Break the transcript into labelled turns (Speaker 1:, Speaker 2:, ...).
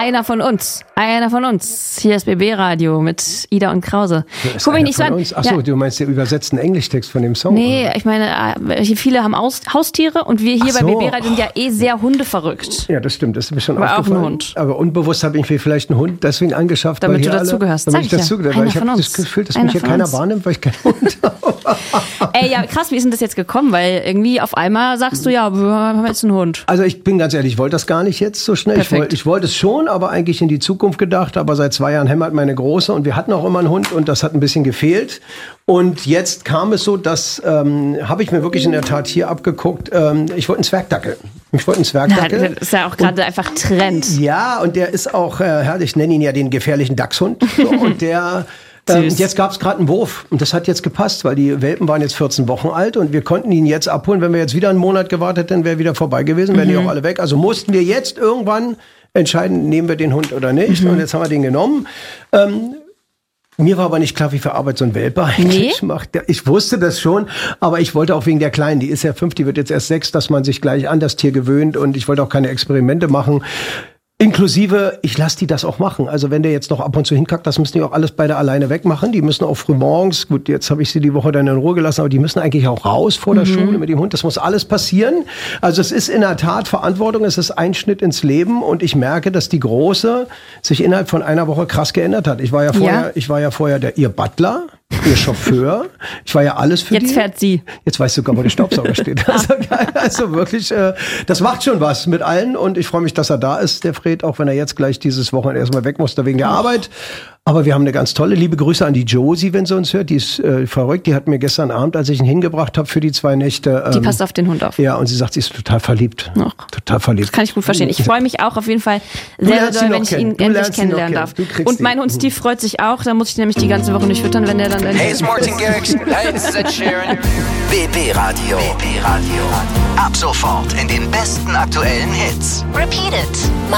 Speaker 1: Einer von uns. Hier ist BB Radio mit Ida und Krause. Guck mich nicht so an.
Speaker 2: Achso, du meinst den übersetzten Englischtext von dem Song?
Speaker 1: Nee, ich meine, viele haben Haustiere und wir hier bei BB Radio sind ja sehr hundeverrückt.
Speaker 2: Ja, das stimmt, das ist mir schon
Speaker 1: aber
Speaker 2: aufgefallen.
Speaker 1: Auch ein Hund.
Speaker 2: Aber unbewusst habe ich mir vielleicht einen Hund deswegen angeschafft.
Speaker 1: Damit
Speaker 2: weil
Speaker 1: du
Speaker 2: hier
Speaker 1: dazugehörst.
Speaker 2: Damit ich dazugehöre. Weil ich habe das Gefühl, dass mich hier keiner wahrnimmt, weil ich keinen Hund habe.
Speaker 1: Ey, ja, krass, wie ist denn das jetzt gekommen? Weil irgendwie auf einmal sagst du, ja, wir haben jetzt einen Hund.
Speaker 2: Also ich bin ganz ehrlich, ich wollte das gar nicht jetzt so schnell. Ich wollte es schon, aber eigentlich in die Zukunft gedacht. Aber seit 2 Jahren hämmert meine Große und wir hatten auch immer einen Hund und das hat ein bisschen gefehlt. Und jetzt kam es so, das habe ich mir wirklich in der Tat hier abgeguckt. Ich wollte einen Zwergdackel.
Speaker 1: Das ist ja auch gerade einfach Trend.
Speaker 2: Ja, und der ist auch, ich nenne ihn ja den gefährlichen Dachshund. So, und der... jetzt gab es gerade einen Wurf und das hat jetzt gepasst, weil die Welpen waren jetzt 14 Wochen alt und wir konnten ihn jetzt abholen. Wenn wir jetzt wieder einen Monat gewartet, dann wäre wieder vorbei gewesen, wären die auch alle weg. Also mussten wir jetzt irgendwann entscheiden, nehmen wir den Hund oder nicht. Und jetzt haben wir den genommen. Mir war aber nicht klar, wie viel Arbeit so ein Welpe eigentlich macht. Ich wusste das schon, aber ich wollte auch wegen der Kleinen, die ist ja 5, die wird jetzt erst 6, dass man sich gleich an das Tier gewöhnt und ich wollte auch keine Experimente machen. Inklusive, ich lasse die das auch machen. Also wenn der jetzt noch ab und zu hinkackt, das müssen die auch alles beide alleine wegmachen. Die müssen auch früh morgens, gut, jetzt habe ich sie die Woche dann in Ruhe gelassen, aber die müssen eigentlich auch raus vor der Schule mit dem Hund. Das muss alles passieren. Also es ist in der Tat Verantwortung, es ist Einschnitt ins Leben und ich merke, dass die Große sich innerhalb von einer Woche krass geändert hat. Ich war ja vorher ihr Butler, ihr Chauffeur. Ich war ja alles für die.
Speaker 1: Jetzt fährt sie.
Speaker 2: Jetzt weißt du sogar, wo der Staubsauger steht. Also wirklich, das macht schon was mit allen und ich freue mich, dass er da ist, der Fred, auch wenn er jetzt gleich dieses Wochenende erstmal weg muss, wegen der Arbeit. Aber wir haben eine ganz tolle, liebe Grüße an die Josie, wenn sie uns hört. Die ist verrückt. Die hat mir gestern Abend, als ich ihn hingebracht habe für die 2 Nächte...
Speaker 1: die passt auf den Hund auf.
Speaker 2: Ja, und sie sagt, sie ist total verliebt. Total verliebt.
Speaker 1: Das kann ich gut verstehen. Ich freue mich auch auf jeden Fall sehr doll, wenn ich ihn endlich kennenlernen darf. Und mein Hund Steve freut sich auch. Da muss ich nämlich die ganze Woche nicht füttern, wenn der dann...
Speaker 3: Hey, it's Martin Garrix. Hey, this is Ed Sheeran. BB Radio. Ab sofort in den besten aktuellen Hits.
Speaker 4: Repeat it.